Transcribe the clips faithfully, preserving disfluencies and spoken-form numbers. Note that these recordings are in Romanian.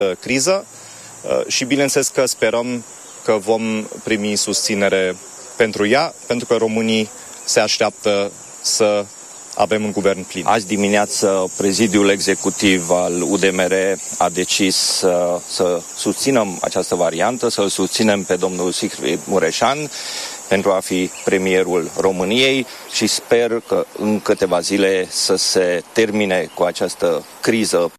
criză și bineînțeles că sperăm că vom primi susținere pentru ea, pentru că românii se așteaptă să avem un guvern plin. Azi dimineață, prezidiul executiv al U D M R a decis să, să susținem această variantă, să-l susținem pe domnul Siegfried Mureșan pentru a fi premierul României și sper că în câteva zile să se termine cu această criză.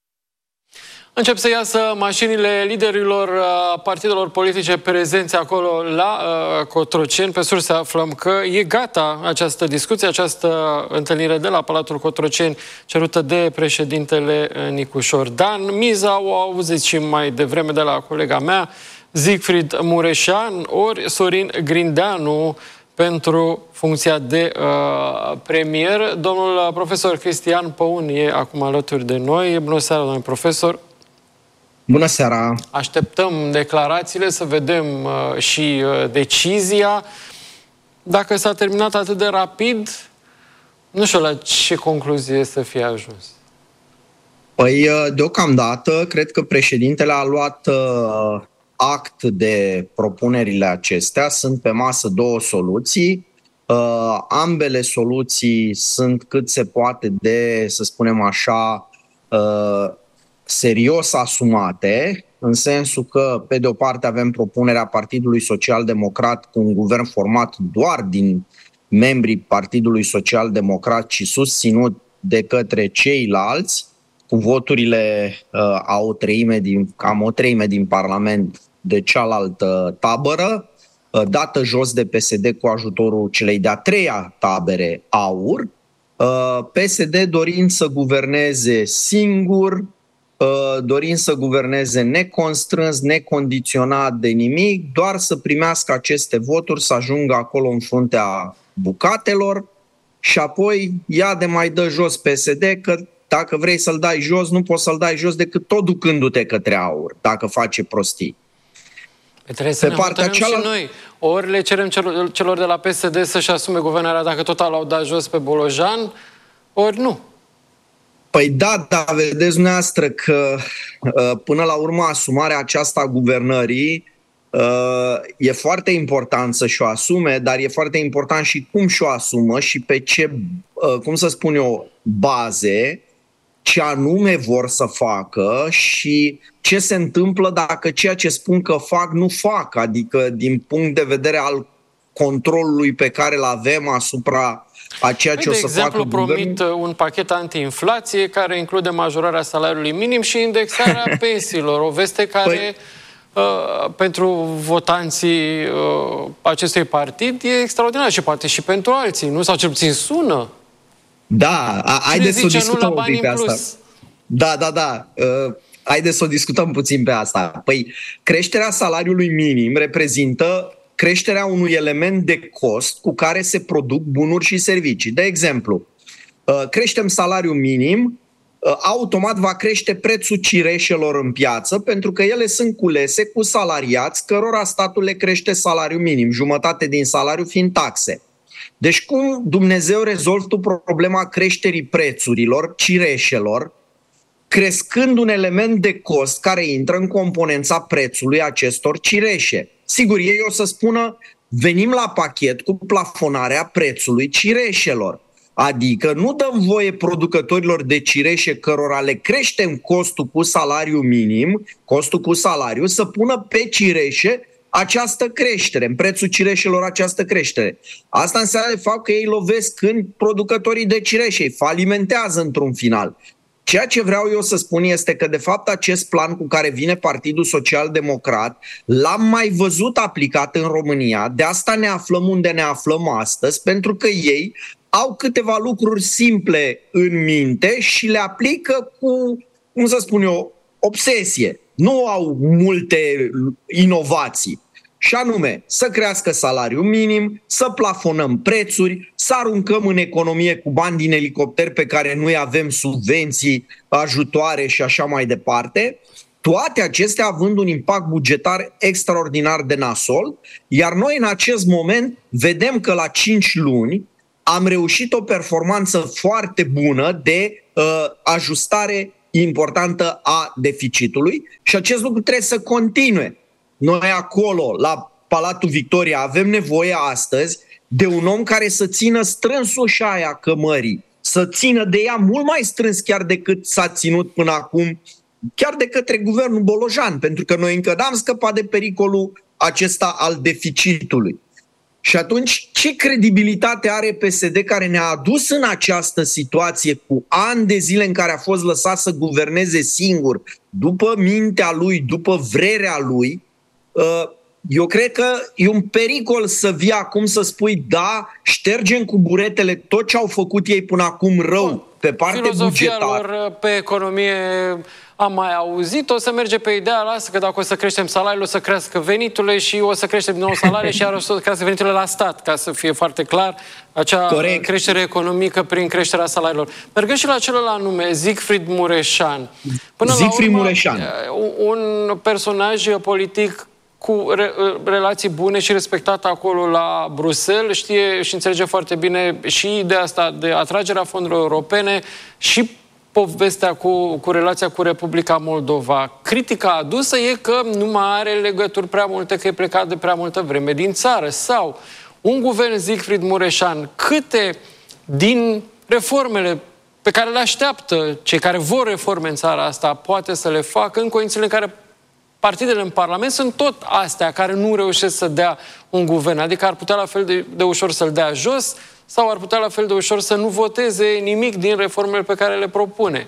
Încep să iasă mașinile liderilor partidelor politice prezenți acolo la uh, Cotroceni. Pe surse aflăm că e gata această discuție, această întâlnire de la Palatul Cotroceni, cerută de președintele Nicu Șordan. Miza o auzit și mai devreme de la colega mea, Siegfried Mureșan, ori Sorin Grindeanu, pentru funcția de uh, premier. Domnul profesor Cristian Păun e acum alături de noi. Bună seara, domnule profesor! Bună seara! Așteptăm declarațiile, să vedem uh, și uh, decizia. Dacă s-a terminat atât de rapid, nu știu la ce concluzie să fie ajuns. Păi, deocamdată, cred că președintele a luat uh, act de propunerile acestea. Sunt pe masă două soluții. Uh, ambele soluții sunt cât se poate de, să spunem așa, uh, serios asumate, în sensul că, pe de o parte, avem propunerea Partidului Social-Democrat cu un guvern format doar din membrii Partidului Social-Democrat și susținut de către ceilalți, cu voturile uh, a o treime din, cam o treime din Parlament de cealaltă tabără, uh, dată jos de P S D cu ajutorul celei de-a treia tabere AUR, uh, P S D dorind să guverneze singur, dorind să guverneze neconstrâns, necondiționat de nimic, doar să primească aceste voturi, să ajungă acolo în fruntea bucatelor și apoi ia de mai dă jos P S D, că dacă vrei să-l dai jos, nu poți să-l dai jos decât tot ducându-te către AUR, dacă face prostii. Trebuie să Pe ne partea cealaltă... și noi. Ori le cerem celor, celor de la P S D să-și asume guvernarea dacă total l-au dat jos pe Bolojan, ori nu. Păi da, dar vedeți dumneavoastră că până la urmă asumarea aceasta a guvernării e foarte important să și-o asume, dar e foarte important și cum și-o asumă și pe ce, cum să spun eu, baze, ce anume vor să facă și ce se întâmplă dacă ceea ce spun că fac nu fac, adică din punct de vedere al controlului pe care îl avem asupra a ceea ce de o să exemplu, facă promit guvernul. un pachet anti-inflație care include majorarea salariului minim și indexarea pensiilor. O veste care, păi... uh, pentru votanții uh, acestui partid, e extraordinară și poate și pentru alții, nu? Sau cel puțin sună. Da, a, haideți să o discutăm un pic pe asta. Da, da, da. Uh, haideți să o discutăm puțin pe asta. Păi, creșterea salariului minim reprezintă creșterea unui element de cost cu care se produc bunuri și servicii. De exemplu, creștem salariul minim, automat va crește prețul cireșelor în piață, pentru că ele sunt culese cu salariați cărora statul le crește salariul minim, jumătate din salariu fiind taxe. Deci cum Dumnezeu rezolvi tu problema creșterii prețurilor, cireșelor, crescând un element de cost care intră în componența prețului acestor cireșe? Sigur, ei o să spună, venim la pachet cu plafonarea prețului cireșelor. Adică nu dăm voie producătorilor de cireșe cărora le creștem costul cu salariu minim, costul cu salariu, să pună pe cireșe această creștere, în prețul cireșelor această creștere. Asta înseamnă de fapt că ei lovesc în producătorii de cireșe, îi falimentează într-un final. Ceea ce vreau eu să spun este că, de fapt, acest plan cu care vine Partidul Social-Democrat l-am mai văzut aplicat în România, de asta ne aflăm unde ne aflăm astăzi, pentru că ei au câteva lucruri simple în minte și le aplică cu, cum să spun eu, obsesie. Nu au multe inovații. Și anume, să crească salariul minim, să plafonăm prețuri, să aruncăm în economie cu bani din elicopter pe care nu avem subvenții, ajutoare și așa mai departe. Toate acestea având un impact bugetar extraordinar de nasol, iar noi în acest moment vedem că la cinci luni am reușit o performanță foarte bună de uh, ajustare importantă a deficitului și acest lucru trebuie să continue. Noi acolo, la Palatul Victoria, avem nevoie astăzi de un om care să țină strâns oșaia cămării, să țină de ea mult mai strâns chiar decât s-a ținut până acum, chiar de către guvernul Bolojan, pentru că noi încă n-am scăpat de pericolul acesta al deficitului. Și atunci, ce credibilitate are P S D care ne-a adus în această situație cu ani de zile în care a fost lăsat să guverneze singur, după mintea lui, după vrerea lui? Eu cred că e un pericol să vii acum să spui, da, ștergem cu buretele tot ce au făcut ei până acum rău. Bun. Pe partea filozofia bugetară. lor pe economie am mai auzit, o să merge pe ideea lasă că dacă o să creștem salariile, o să crească veniturile și o să creștem din nou salariile și iar o să crească veniturile la stat, ca să fie foarte clar, acea Corect. creștere economică prin creșterea salariilor. Mergând și la celălalt nume, Siegfried Mureșan. Până Siegfried la urmă, Mureșan. Un personaj politic cu re- relații bune și respectat acolo la Bruxelles, știe și înțelege foarte bine și ideea asta de atragerea fondurilor europene și povestea cu, cu relația cu Republica Moldova. Critica adusă e că nu mai are legături prea multe, că e plecat de prea multă vreme din țară. Sau un guvern Siegfried Mureșan, câte din reformele pe care le așteaptă cei care vor reforme în țara asta poate să le facă în condițiile în care partidele în Parlament sunt tot astea care nu reușesc să dea un guvern. Adică ar putea la fel de, de ușor să-l dea jos sau ar putea la fel de ușor să nu voteze nimic din reformele pe care le propune.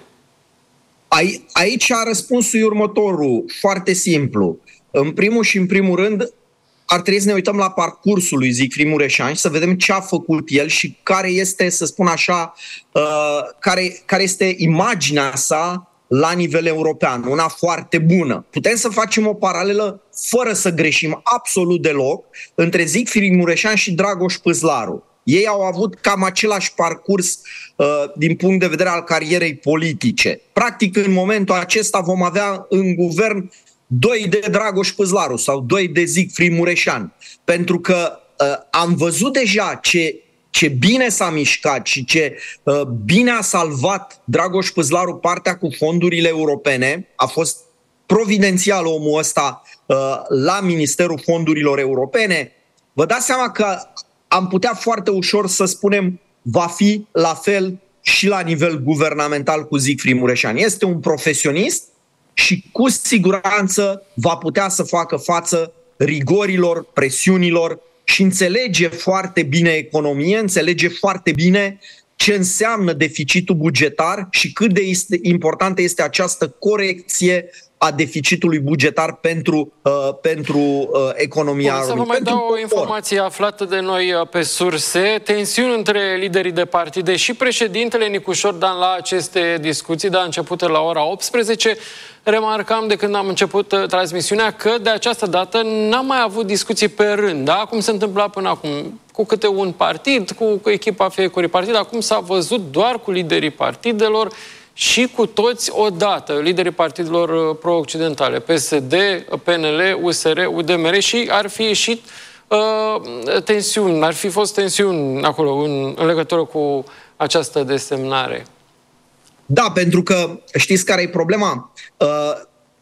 Aici răspunsul e următorul, foarte simplu. În primul și în primul rând, ar trebui să ne uităm la parcursul lui Siegfried Mureșan și să vedem ce a făcut el și care este, să spun așa, uh, care, care este imaginea sa la nivel european, una foarte bună. Putem să facem o paralelă, fără să greșim absolut deloc, între Siegfried Mureșan și Dragoș Păzlaru. Ei au avut cam același parcurs uh, din punct de vedere al carierei politice. Practic, în momentul acesta vom avea în guvern doi de Dragoș Păzlaru sau doi de Siegfried Mureșan. Pentru că uh, am văzut deja ce ce bine s-a mișcat și ce uh, bine a salvat Dragoș Păzlaru partea cu fondurile europene. A fost providențial omul ăsta uh, la Ministerul Fondurilor Europene. Vă dați seama că am putea foarte ușor să spunem va fi la fel și la nivel guvernamental cu Siegfried Mureșan. Este un profesionist și cu siguranță va putea să facă față rigorilor, presiunilor și înțelege foarte bine economie, înțelege foarte bine ce înseamnă deficitul bugetar și cât de este, importantă este această corecție a deficitului bugetar pentru, uh, pentru uh, economia Bun, să vă mai dau o informație aflată de noi pe surse. Tensiuni între liderii de partide și președintele Nicușor Dan la aceste discuții, dar începute la ora optsprezece. Remarcam de când am început uh, transmisiunea că de această dată n-am mai avut discuții pe rând, da? Cum se întâmpla până acum, cu câte un partid, cu, cu echipa fiecărui partid. Acum s-a văzut doar cu liderii partidelor și cu toți odată, liderii partidelor pro-occidentale, P S D, P N L, U S R, U D M R, și ar fi ieșit uh, tensiuni, ar fi fost tensiuni acolo în, în legătură cu această desemnare. Da, pentru că știți care e problema? Uh,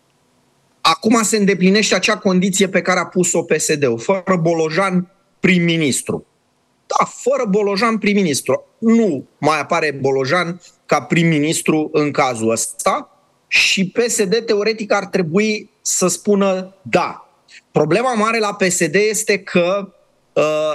acum se îndeplinește acea condiție pe care a pus-o P S D-ul, fără Bolojan prim-ministru. Da, fără Bolojan prim-ministru. Nu mai apare Bolojan ca prim-ministru în cazul ăsta și P S D teoretic ar trebui să spună da. Problema mare la P S D este că uh,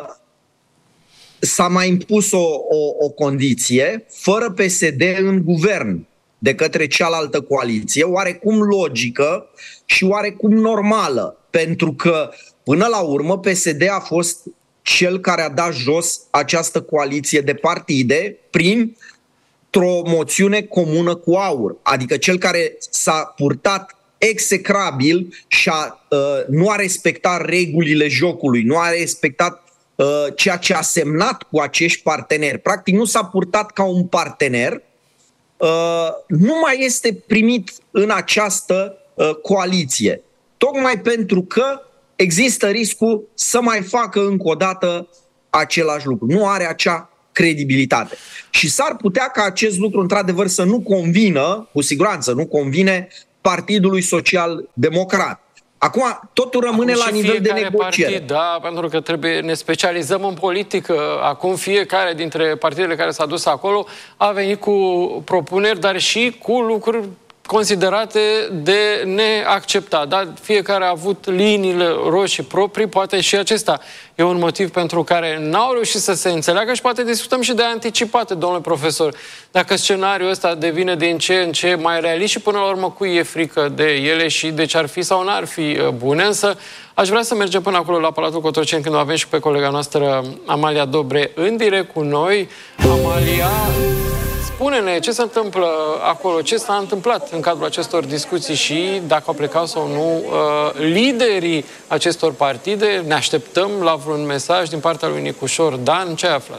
s-a mai impus o, o, o condiție fără P S D în guvern de către cealaltă coaliție, oarecum logică și oarecum normală, pentru că până la urmă P S D a fost cel care a dat jos această coaliție de partide prin o moțiune comună cu AUR, adică cel care s-a purtat execrabil și a, uh, nu a respectat regulile jocului, nu a respectat uh, ceea ce a semnat cu acești parteneri. Practic nu s-a purtat ca un partener, uh, nu mai este primit în această uh, coaliție. Tocmai pentru că există riscul să mai facă încă o dată același lucru. Nu are acea credibilitate. Și s-ar putea ca acest lucru, într-adevăr, să nu convină, cu siguranță nu convine Partidului Social-Democrat. Acum, totul rămâne acum la nivel de negociere. Partid, da, pentru că trebuie, ne specializăm în politică. Acum fiecare dintre partidele care s-a dus acolo a venit cu propuneri, dar și cu lucruri considerate de neacceptat. Da? Fiecare a avut liniile roșii proprii, poate și acesta e un motiv pentru care n-au reușit să se înțeleagă și poate discutăm și de anticipate, domnule profesor. Dacă scenariul ăsta devine din ce în ce mai realist și până la urmă cui e frică de ele și de ce ar fi sau n-ar fi bune, însă aș vrea să mergem până acolo la Palatul Cotroceni când o avem și pe colega noastră Amalia Dobre în direct cu noi. Amalia, spune-ne ce se întâmplă acolo, ce s-a întâmplat în cadrul acestor discuții și dacă au plecat sau nu uh, liderii acestor partide. Ne așteptăm la vreun mesaj din partea lui Nicușor Dan. Ce ai aflat?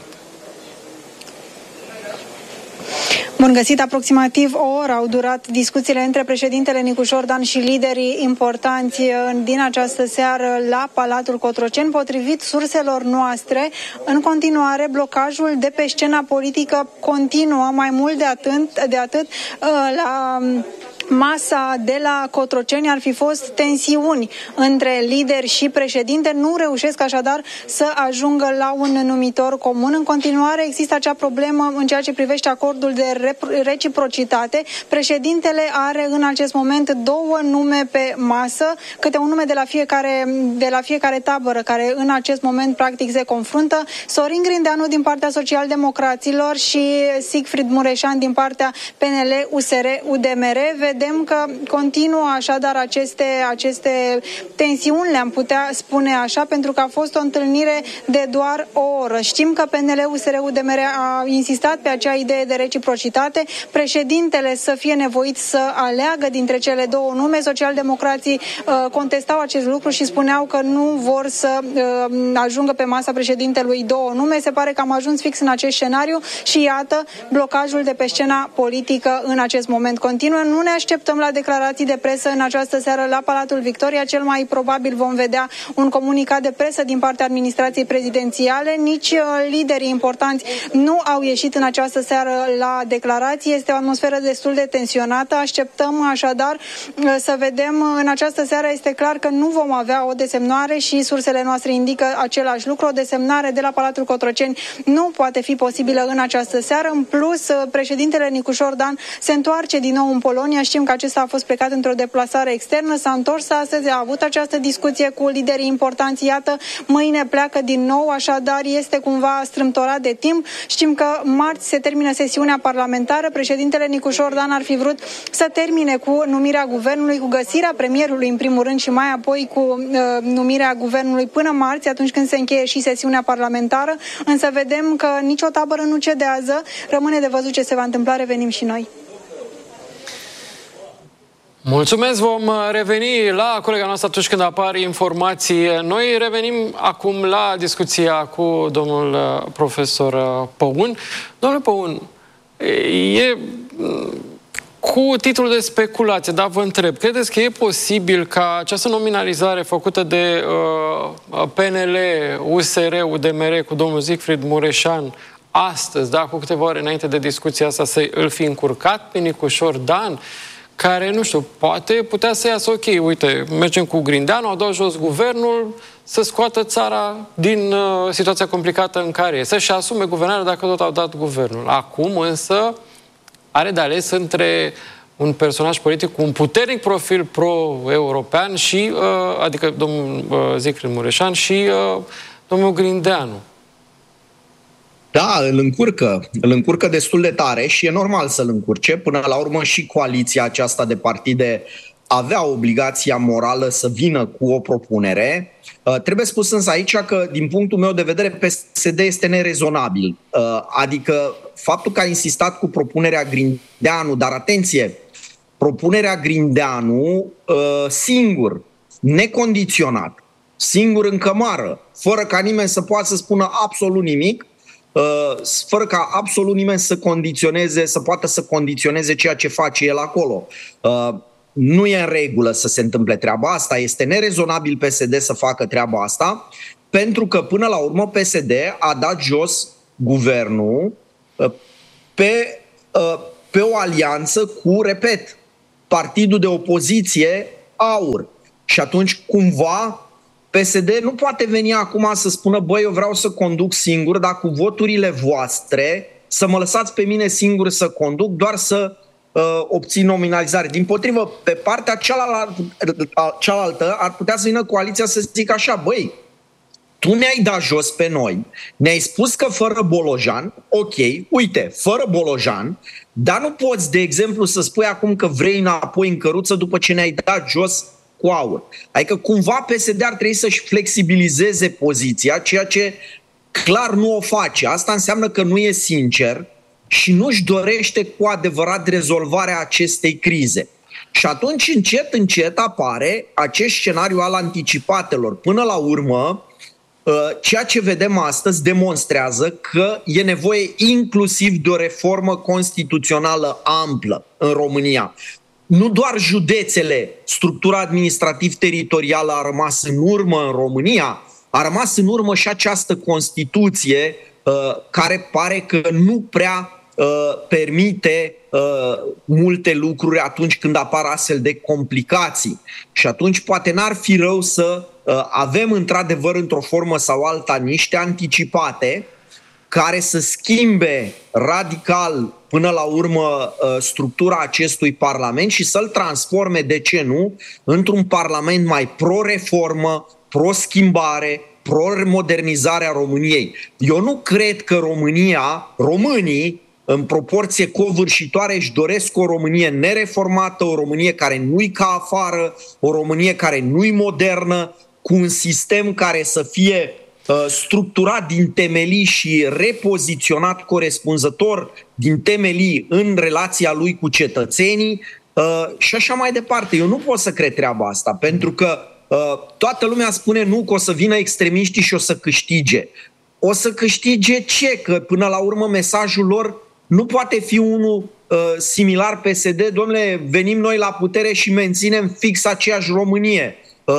Bun găsit, aproximativ o oră au durat discuțiile între președintele Nicușor Dan și liderii importanți din această seară la Palatul Cotroceni. Potrivit surselor noastre, în continuare, blocajul de pe scena politică continuă mai mult de atât, de atât la masa de la Cotroceni ar fi fost tensiuni între lideri și președinte. Nu reușesc așadar să ajungă la un numitor comun. În continuare există acea problemă în ceea ce privește acordul de reciprocitate. Președintele are în acest moment două nume pe masă, câte un nume de la fiecare, de la fiecare tabără care în acest moment practic se confruntă. Sorin Grindeanu din partea Social-Democraților și Siegfried Mureșan din partea P N L U S R U D M R. Vedem că continuă așadar aceste, aceste tensiuni, le-am putea spune așa, pentru că a fost o întâlnire de doar o oră. Știm că P N L U S R U D M R a insistat pe acea idee de reciprocitate, președintele să fie nevoit să aleagă dintre cele două nume. Socialdemocrații uh, contestau acest lucru și spuneau că nu vor să uh, ajungă pe masa președintelui două nume. Se pare că am ajuns fix în acest scenariu și iată, blocajul de pe scena politică în acest moment continuă. Nu ne așteptăm la declarații de presă în această seară la Palatul Victoria. Cel mai probabil vom vedea un comunicat de presă din partea administrației prezidențiale. Nici uh, liderii importanți nu au ieșit în această seară la declarații. Este o atmosferă destul de tensionată. Așteptăm așadar uh, să vedem. În această seară este clar că nu vom avea o desemnare și sursele noastre indică același lucru. O desemnare de la Palatul Cotroceni nu poate fi posibilă în această seară. În plus, uh, președintele Nicușor Dan se întoarce din nou în Polonia. Știm că acesta a fost plecat într-o deplasare externă, s-a întors astăzi, a avut această discuție cu liderii importanți. Iată, mâine pleacă din nou, așadar este cumva strâmtorat de timp. Știm că marți se termină sesiunea parlamentară. Președintele Nicușor Dan ar fi vrut să termine cu numirea guvernului, cu găsirea premierului în primul rând și mai apoi cu uh, numirea guvernului până marți, atunci când se încheie și sesiunea parlamentară. Însă vedem că nicio tabără nu cedează. Rămâne de văzut ce se va întâmpla, revenim și noi. Mulțumesc, vom reveni la colega noastră atunci când apar informații. Noi revenim acum la discuția cu domnul profesor Păun. Domnule Păun, e cu titlul de speculație, dar vă întreb, credeți că e posibil ca această nominalizare făcută de uh, P N L, U S R, U D M R cu domnul Siegfried Mureșan astăzi, da, cu câteva ore înainte de discuția asta, să îl fi încurcat pe Nicușor Dan, care, nu știu, poate putea să iasă, ok, uite, mergem cu Grindeanu, au dat jos guvernul, să scoată țara din uh, situația complicată în care e, să-și asume guvernarea dacă tot au dat guvernul. Acum, însă, are de ales între un personaj politic cu un puternic profil pro-european și, uh, adică domnul uh, Siegfried Mureșan și uh, domnul Grindeanu. Da, îl încurcă, îl încurcă destul de tare și e normal să-l încurce. Până la urmă și coaliția aceasta de partide avea obligația morală să vină cu o propunere. Uh, trebuie spus însă aici că, din punctul meu de vedere, P S D este nerezonabil. Uh, adică faptul că a insistat cu propunerea Grindeanu, dar atenție, propunerea Grindeanu uh, singur, necondiționat, singur în cămară, fără ca nimeni să poată să spună absolut nimic, fără ca absolut nimeni să condiționeze, să poată să condiționeze ceea ce face el acolo. Nu e în regulă să se întâmple treaba asta, este nerezonabil P S D să facă treaba asta, pentru că până la urmă P S D a dat jos guvernul pe, pe o alianță cu, repet, partidul de opoziție AUR. Și atunci, cumva, P S D nu poate veni acum să spună, băi, eu vreau să conduc singur, dar cu voturile voastre să mă lăsați pe mine singur să conduc, doar să uh, obțin nominalizare. Dimpotrivă, pe partea cealaltă, cealaltă ar putea să vină coaliția să zică așa, băi, tu ne-ai dat jos pe noi, ne-ai spus că fără Bolojan, ok, uite, fără Bolojan, dar nu poți, de exemplu, să spui acum că vrei înapoi în căruță după ce ne-ai dat jos cu AUR. Adică cumva P S D ar trebui să-și flexibilizeze poziția, ceea ce clar nu o face. Asta înseamnă că nu e sincer și nu-și dorește cu adevărat rezolvarea acestei crize. Și atunci, încet, încet apare acest scenariu al anticipatelor. Până la urmă, ceea ce vedem astăzi demonstrează că e nevoie inclusiv de o reformă constituțională amplă în România. Nu doar județele, structura administrativ-teritorială a rămas în urmă în România, a rămas în urmă și această Constituție uh, care pare că nu prea uh, permite uh, multe lucruri atunci când apar astfel de complicații. Și atunci poate n-ar fi rău să uh, avem într-adevăr într-o formă sau alta niște anticipate care să schimbe radical până la urmă structura acestui parlament și să-l transforme, de ce nu, într-un parlament mai pro-reformă, pro-schimbare, pro-modernizare a României. Eu nu cred că România, românii, în proporție covârșitoare, își doresc o Românie nereformată, o Românie care nu-i ca afară, o Românie care nu-i modernă, cu un sistem care să fie structurat din temelii și repoziționat corespunzător din temelii în relația lui cu cetățenii și așa mai departe. Eu nu pot să cred treaba asta, pentru că toată lumea spune nu, că o să vină extremiștii și o să câștige. O să câștige ce? Că până la urmă mesajul lor nu poate fi unul similar P S D, domnule, venim noi la putere și menținem fix aceeași Românie.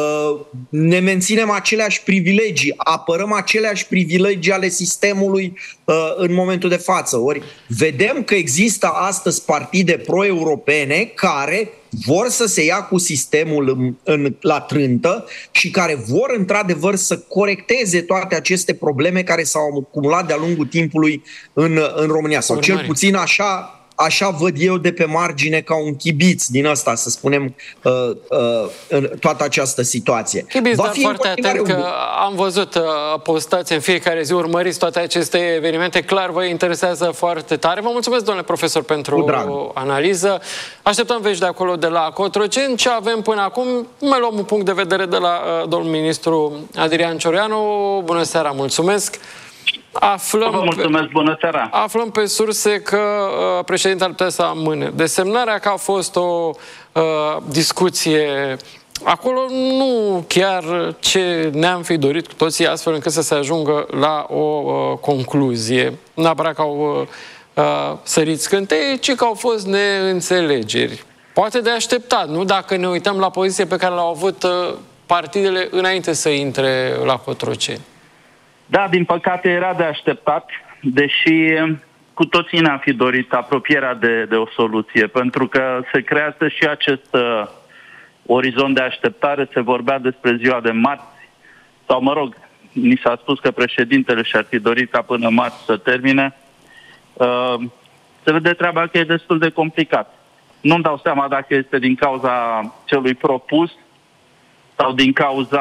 Ne menținem aceleași privilegii, apărăm aceleași privilegii ale sistemului uh, în momentul de față. Ori vedem că există astăzi partide pro-europene care vor să se ia cu sistemul în, în, la trântă și care vor într-adevăr să corecteze toate aceste probleme care s-au acumulat de-a lungul timpului în, în România. Sau cel puțin așa... Așa văd eu de pe margine, ca un chibiț din ăsta, să spunem, uh, uh, în toată această situație. Chibiț, dar foarte atent că am văzut uh, postați în fiecare zi, urmăriți toate aceste evenimente, clar vă interesează foarte tare. Vă mulțumesc, domnule profesor, pentru analiză. Așteptăm vești de acolo, de la Cotroceni. Ce avem până acum? Mai luăm un punct de vedere de la uh, domnul ministru Adrian Cioreanu. Bună seara, mulțumesc! Aflăm Vă mulțumesc, pe, bună seara. Aflăm pe surse că uh, președintele ar putea să amâne desemnarea, că a fost o uh, discuție acolo, nu chiar ce ne-am fi dorit cu toții, astfel încât să se ajungă la o uh, concluzie. Neapărat că au uh, sărit scânteii, ci că au fost neînțelegeri. Poate de așteptat, nu? Dacă ne uităm la poziție pe care l-au avut uh, partidele înainte să intre la Cotroceni. Da, din păcate era de așteptat, deși cu toții ne-am fi dorit apropierea de, de o soluție, pentru că se creează și acest uh, orizont de așteptare, se vorbea despre ziua de marți, sau mă rog, ni s-a spus că președintele și-ar fi dorit ca până marți să termine. Uh, se vede treaba că e destul de complicat. Nu-mi dau seama dacă este din cauza celui propus sau din cauza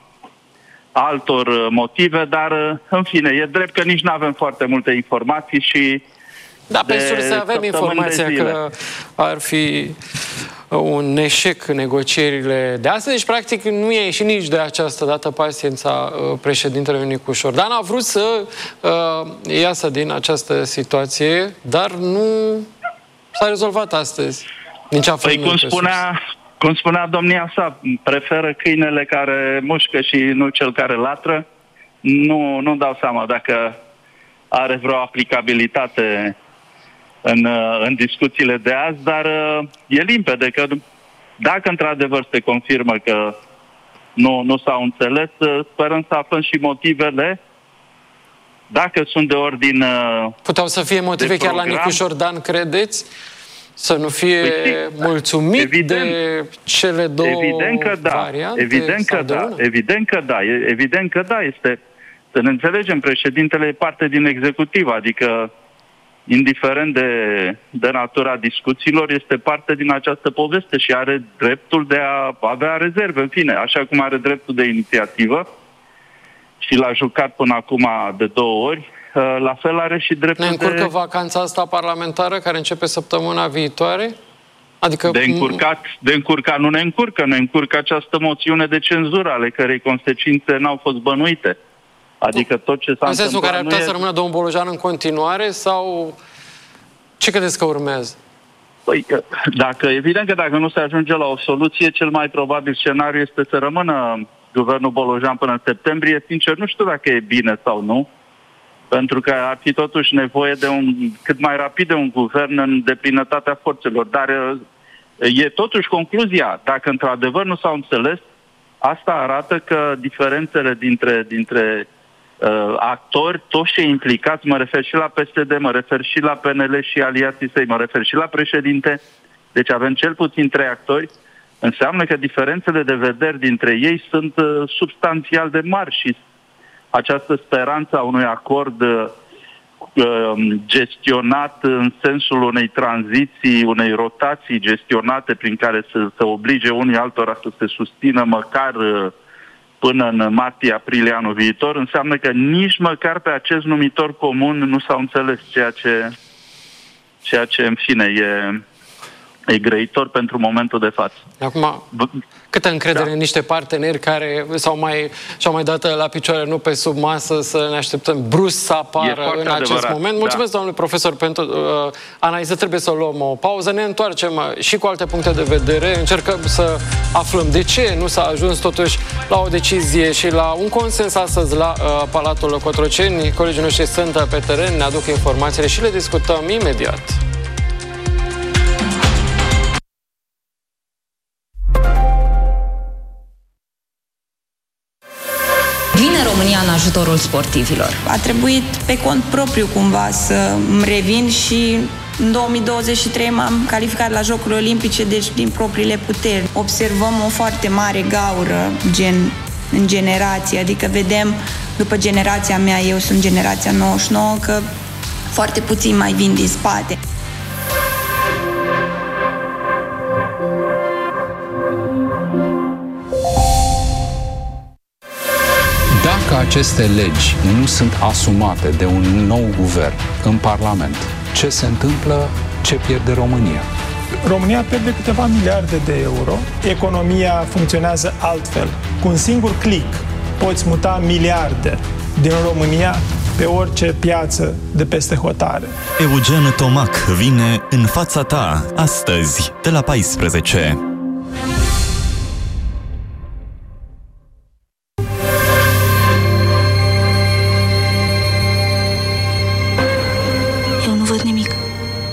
altor motive, dar în fine, e drept că nici nu avem foarte multe informații și da, pe surse avem informația că ar fi un eșec în negocierile de astăzi, deci practic nu e ieșit nici de această dată paciența președintelui Nicu Șordan. A vrut să uh, iasă din această situație, dar nu s-a rezolvat astăzi. Nici a păi cum spunea, cum spunea domnia sa, preferă câinele care mușcă și nu cel care latră. Nu, nu dau seama dacă are vreo aplicabilitate în, în discuțiile de azi, dar e limpede că dacă într-adevăr se confirmă că nu, nu s-au înțeles, sperăm să aflăm și motivele Dacă sunt de ordin... Puteau să fie motive chiar la Nicu Șordan, credeți? Să nu fie păi, mulțumit evident, de cele două evident că da, variante? Evident că da, evident că da, evident că da, este... Să ne înțelegem, președintele e parte din executiv, adică indiferent de, de natura discuțiilor, este parte din această poveste și are dreptul de a avea rezerve, în fine, așa cum are dreptul de inițiativă și l-a jucat până acum de două ori, la fel are și dreptul de... Ne încurcă de... vacanța asta parlamentară care începe săptămâna viitoare? Adică... De încurcat, de încurcat nu ne încurcă, ne încurcă această moțiune de cenzură, ale cărei consecințe n-au fost bănuite. Adică tot ce s-a întâmplat... În sensul care ar putea e... să rămână domnul Bolojan în continuare sau ce credeți că urmează? Păi, dacă, evident că dacă nu se ajunge la o soluție, cel mai probabil scenariu este să rămână guvernul Bolojan până în septembrie. Sincer, nu știu dacă e bine sau nu, pentru că ar fi totuși nevoie de un, cât mai rapid de un guvern în deplinătatea forțelor. Dar e totuși concluzia, dacă într-adevăr nu s-au înțeles, asta arată că diferențele dintre, dintre uh, actori, toți cei implicați, mă refer și la P S D, mă refer și la P N L și aliații săi, mă refer și la președinte, deci avem cel puțin trei actori, înseamnă că diferențele de vederi dintre ei sunt uh, substanțial de mari și această speranță a unui acord uh, gestionat în sensul unei tranziții, unei rotații gestionate prin care să, să oblige unii altora să se susțină măcar până în martie-aprilie anul viitor, înseamnă că nici măcar pe acest numitor comun nu s-au înțeles, ceea ce, ceea ce în fine, e, e grăitor pentru momentul de față. Acum, câtă încredere da. în niște parteneri care s-au mai, și-au mai dat la picioare, nu pe sub masă, să ne așteptăm brusc să apară în acest adevărat. moment. Mulțumesc, da. domnule profesor, pentru uh, analiză. Trebuie să luăm o pauză. Ne întoarcem uh, și cu alte puncte de vedere. Încercăm să aflăm de ce nu s-a ajuns totuși la o decizie și la un consens astăzi la uh, Palatul Cotroceni. Colegii noștri sunt pe teren, ne aduc informațiile și le discutăm imediat. Vine România în ajutorul sportivilor. A trebuit pe cont propriu cumva să îmi revin și în două mii douăzeci și trei m-am calificat la Jocurile Olimpice, deci din propriile puteri. Observăm o foarte mare gaură gen, în generație, adică vedem după generația mea, eu sunt generația nouăzeci și nouă, că foarte puțini mai vin din spate. Dacă aceste legi nu sunt asumate de un nou guvern în Parlament, ce se întâmplă, ce pierde România? România pierde câteva miliarde de euro, economia funcționează altfel. Cu un singur click poți muta miliarde din România pe orice piață de peste hotare. Eugen Tomac vine în fața ta astăzi de la paisprezece.